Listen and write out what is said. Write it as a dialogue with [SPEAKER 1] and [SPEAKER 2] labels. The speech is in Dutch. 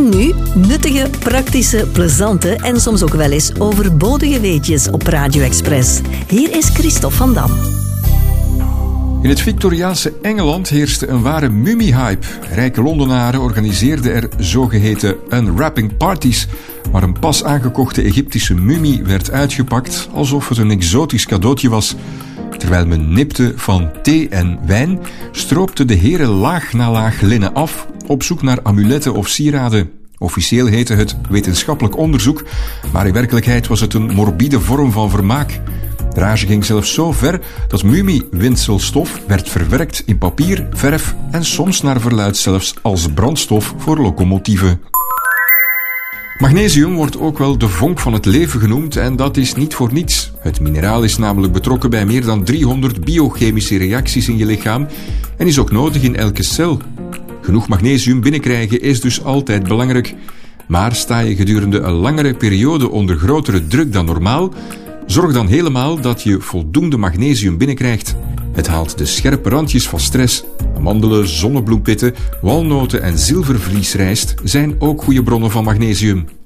[SPEAKER 1] En nu nuttige, praktische, plezante en soms ook wel eens overbodige weetjes op Radio Express. Hier is Christophe van Dam.
[SPEAKER 2] In het Victoriaanse Engeland heerste een ware mummie-hype. Rijke Londenaren organiseerden er zogeheten unwrapping parties, waar een pas aangekochte Egyptische mummie werd uitgepakt alsof het een exotisch cadeautje was. Terwijl men nipte van thee en wijn, stroopten de heren laag na laag linnen af, op zoek naar amuletten of sieraden. Officieel heette het wetenschappelijk onderzoek, maar in werkelijkheid was het een morbide vorm van vermaak. De rage ging zelfs zo ver dat mummie-windselstof werd verwerkt in papier, verf en soms naar verluidt zelfs als brandstof voor locomotieven. Magnesium wordt ook wel de vonk van het leven genoemd en dat is niet voor niets. Het mineraal is namelijk betrokken bij meer dan 300 biochemische reacties in je lichaam en is ook nodig in elke cel. Genoeg magnesium binnenkrijgen is dus altijd belangrijk. Maar sta je gedurende een langere periode onder grotere druk dan normaal, zorg dan helemaal dat je voldoende magnesium binnenkrijgt. Het haalt de scherpe randjes van stress. Amandelen, zonnebloempitten, walnoten en zilvervliesrijst zijn ook goede bronnen van magnesium.